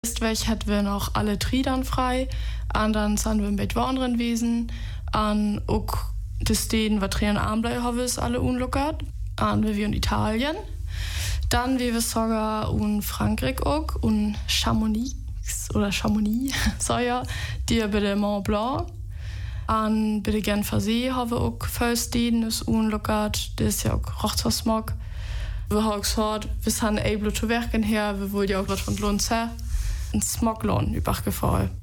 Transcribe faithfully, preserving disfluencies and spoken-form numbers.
Weg hatten wir noch alle Triedern frei, und dann sind wir mit anderen Wesen, und auch die Städten, was drin anbleiben, haben wir es alle unlockert. Und wir in Italien. Dann wie wir sogar in Frankreich auch, und Chamonix, oder Chamonix, so ja, die bei der Mont Blanc. Und bei der Genfer See haben wir auch viele Städten unlockert, das ist ja auch Rechtsversmog. Wir haben gesagt, wir sind able zu werken hier, wir wollen ja auch was von Lohn sehen. Ein Smoglohn übergefallen.